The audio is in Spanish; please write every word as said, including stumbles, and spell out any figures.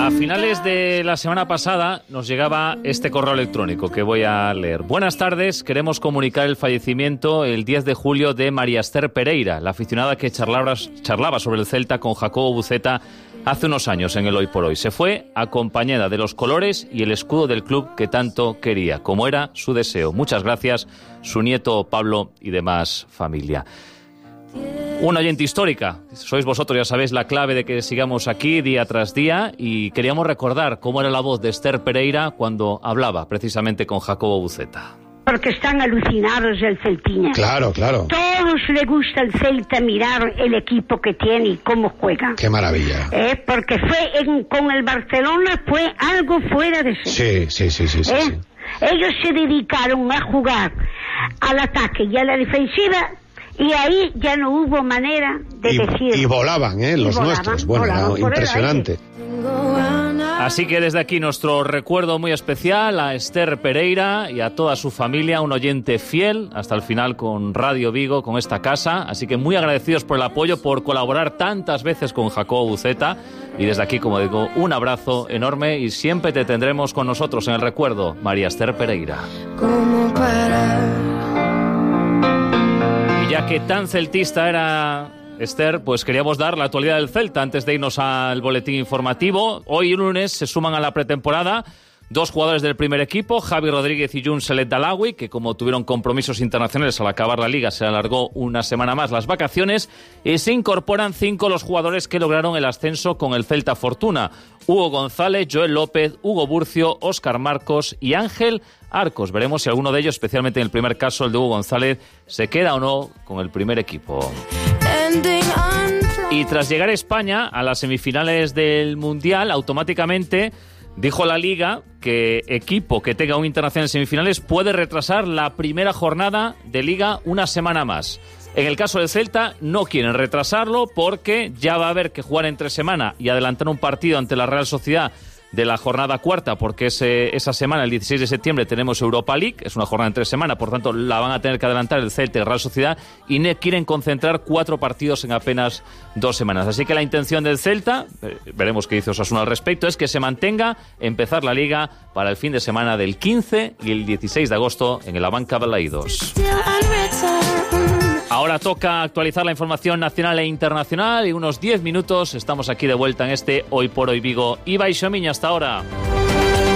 A finales de la semana pasada nos llegaba este correo electrónico que voy a leer. Buenas tardes, queremos comunicar el fallecimiento el diez de julio de María Esther Pereira, la aficionada que charlaba, charlaba sobre el Celta con Jacobo Buceta hace unos años en el Hoy por Hoy. Se fue acompañada de los colores y el escudo del club que tanto quería, como era su deseo. Muchas gracias, su nieto Pablo y demás familia. Una oyente histórica, sois vosotros, ya sabéis, la clave de que sigamos aquí día tras día, y queríamos recordar cómo era la voz de Esther Pereira cuando hablaba precisamente con Jacobo Buceta. Porque están alucinados el Celtiña. Claro, claro. Todos les gusta el Celta mirar el equipo que tiene y cómo juega. Qué maravilla. ¿Eh? Porque fue en, con el Barcelona fue algo fuera de Sí, sí. sí, sí, sí, sí, ¿Eh? sí. Ellos se dedicaron a jugar al ataque y a la defensiva, y ahí ya no hubo manera de y, decir... Y volaban, ¿eh? Y Los volaban, nuestros. Bueno, volaban no, impresionante. Así que desde aquí nuestro recuerdo muy especial a Esther Pereira y a toda su familia, un oyente fiel hasta el final con Radio Vigo, con esta casa. Así que muy agradecidos por el apoyo, por colaborar tantas veces con Jacobo Buceta. Y desde aquí, como digo, un abrazo enorme y siempre te tendremos con nosotros en el recuerdo, María Esther Pereira. ¿Cómo parar? Y ya que tan celtista era Esther, pues queríamos dar la actualidad del Celta antes de irnos al boletín informativo. Hoy lunes se suman a la pretemporada dos jugadores del primer equipo, Javi Rodríguez y Jun Selet Dalawi, que como tuvieron compromisos internacionales al acabar la liga se alargó una semana más las vacaciones, y se incorporan cinco los jugadores que lograron el ascenso con el Celta Fortuna: Hugo González, Joel López, Hugo Burcio, Óscar Marcos y Ángel Arcos. Veremos si alguno de ellos, especialmente en el primer caso, el de Hugo González, se queda o no con el primer equipo. Y tras llegar a España a las semifinales del Mundial, automáticamente dijo la Liga que equipo que tenga un internacional en semifinales puede retrasar la primera jornada de Liga una semana más. En el caso del Celta no quieren retrasarlo porque ya va a haber que jugar entre semana y adelantar un partido ante la Real Sociedad de la jornada cuarta, porque ese, esa semana, el dieciséis de septiembre, tenemos Europa League, es una jornada entre semana, por tanto la van a tener que adelantar el Celta y la Real Sociedad, y ne quieren concentrar cuatro partidos en apenas dos semanas. Así que la intención del Celta, eh, veremos qué dice Osasuna al respecto, es que se mantenga, empezar la Liga para el fin de semana del quince y el dieciséis de agosto en el Abanca Balaidos. Ahora toca actualizar la información nacional e internacional, y unos diez minutos estamos aquí de vuelta en este Hoy por Hoy Vigo. Ibai Xomiña, hasta ahora.